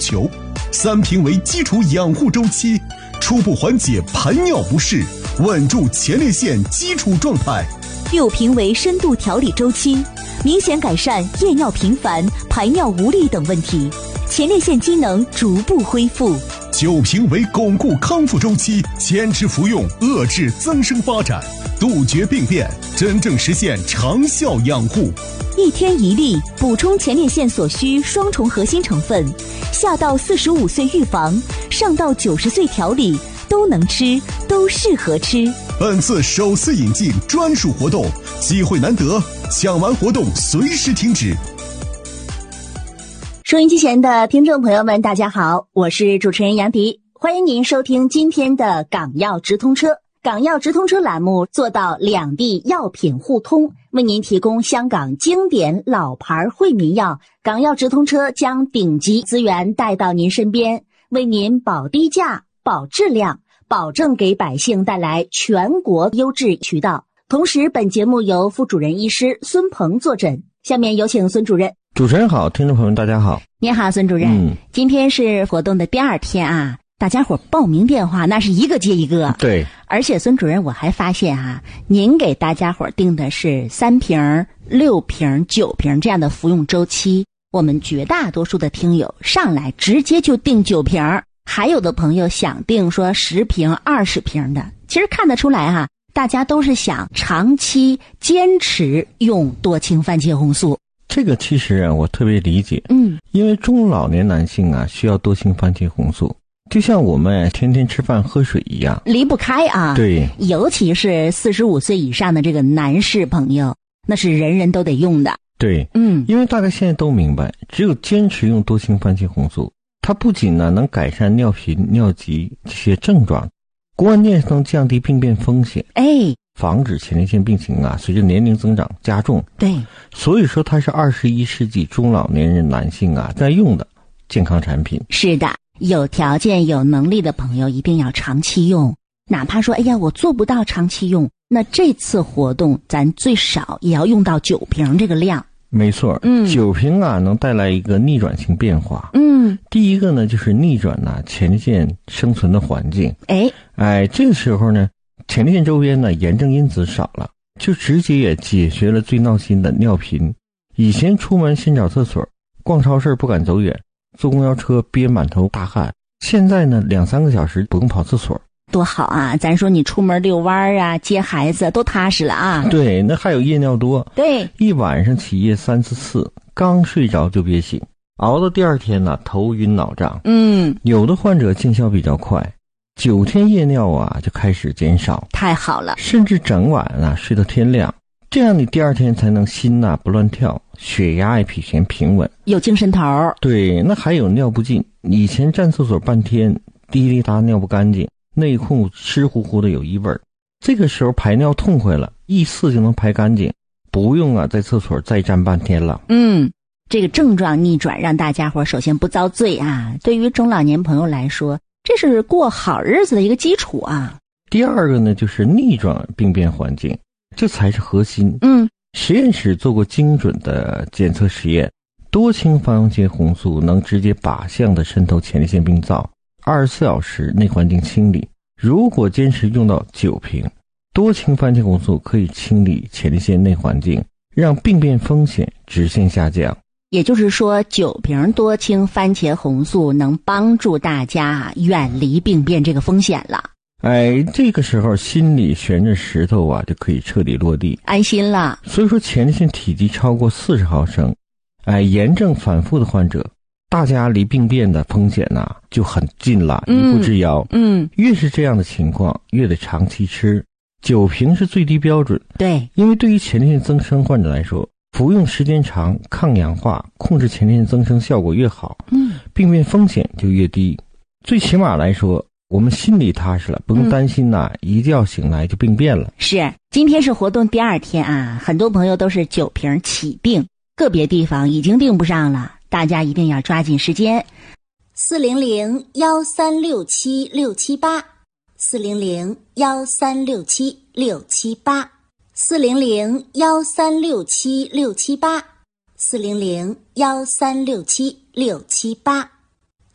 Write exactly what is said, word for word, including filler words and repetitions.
求。三瓶为基础养护周期，初步缓解排尿不适，稳住前列腺基础状态。 六瓶为深度调理周期，明显改善夜尿频繁、排尿无力等问题，前列腺机能逐步恢复。 九瓶为巩固康复周期，坚持服用，遏制增生发展，杜绝病变，真正实现长效养护。 一天一粒，补充前列腺所需双重核心成分，下到四十五岁预防，上到九十岁调理，都能吃，都适合吃。 本次首次引进专属活动，机会难得，抢完活动随时停止。 收音机前的听众朋友们，大家好，我是主持人杨迪，欢迎您收听今天的港药直通车。港药直通车栏目做到两地药品互通，为您提供香港经典老牌惠民药。港药直通车将顶级资源带到您身边，为您保低价、保质量，保证给百姓带来全国优质渠道。同时，本节目由副主任医师孙鹏坐诊。下面有请孙主任。 主持人好，听众朋友们大家好。 您好，孙主任。嗯，今天是活动的第二天啊，大家伙报名电话那是一个接一个。 对， 而且孙主任我还发现啊，您给大家伙定的是三瓶、六瓶、九瓶这样的服用周期。我们绝大多数的听友上来直接就定九瓶，还有的朋友想定说十瓶、二十瓶的。其实看得出来哈、啊，大家都是想长期坚持用多氢番茄红素。 这个其实啊，我特别理解。 嗯， 因为中老年男性啊，需要多氢番茄红素。就像我们天天吃饭喝水一样， 离不开啊。 对， 尤其是四十五岁以上的这个男士朋友，那是人人都得用的。 对， 嗯， 因为大家现在都明白，只有坚持用多氢番茄红素，它不仅呢能改善尿频、尿急这些症状，关键是能降低病变风险， 哎， 防止前列腺病情啊随着年龄增长加重。 对， 所以说它是二十一世纪中老年人男性啊在用的健康产品。 是的。有条件有能力的朋友一定要长期用，哪怕说哎呀我做不到长期用，那这次活动咱最少也要用到九瓶这个量。 没错， 嗯， 九瓶啊能带来一个逆转性变化。 嗯， 第一个呢就是逆转呢、啊、前列腺生存的环境。 哎哎，这个时候呢前列腺周边呢炎症因子少了，就直接也解决了最闹心的尿频。以前出门先找厕所，逛超市不敢走远，坐公交车憋满头大汗，现在呢两三个小时不用跑厕所， 多好啊！咱说你出门遛弯啊接孩子都踏实了啊。 对，那还有夜尿多， 对， 一晚上起夜三四次，刚睡着就憋醒，熬到第二天呢头晕脑胀。 嗯， 有的患者见效比较快，九天夜尿啊就开始减少， 太好了， 甚至整晚啊睡到天亮，这样你第二天才能心呐、啊、不乱跳，血压也比以前平稳， 有精神头。 对，那还有尿不尽，以前站厕所半天滴滴答尿不干净，内裤湿乎乎的有异味，这个时候排尿痛快了，一次就能排干净，不用啊在厕所再站半天了。 嗯，这个症状逆转让大家伙首先不遭罪啊，对于中老年朋友来说这是过好日子的一个基础啊。 第二个呢就是逆转病变环境，这才是核心。 嗯， 实验室做过精准的检测实验，多氢番茄红素能直接靶向的渗透前列腺病灶，二十四小时内环境清理。如果坚持用到九瓶，多氢番茄红素可以清理前列腺内环境，让病变风险直线下降。 也就是说，九瓶多氢番茄红素能帮助大家远离病变这个风险了。 哎，这个时候心里悬着石头啊，就可以彻底落地， 安心了。 所以说，前列腺体积超过四十毫升，哎，炎症反复的患者，大家离病变的风险呐、啊、就很近了，一步之遥。 嗯， 越是这样的情况，越得长期吃。九瓶是最低标准。 对， 因为对于前列腺增生患者来说，服用时间长，抗氧化，控制前列腺增生效果越好， 嗯， 病变风险就越低。最起码来说，我们心里踏实了，不用担心呐、啊嗯、一觉醒来就病变了。 是，今天是活动第二天啊，很多朋友都是九瓶起订，个别地方已经订不上了，大家一定要抓紧时间。四零零幺三六七六七八，四零零幺三六七六七八，四零零幺三六七六七八，四零零幺三六七六七八。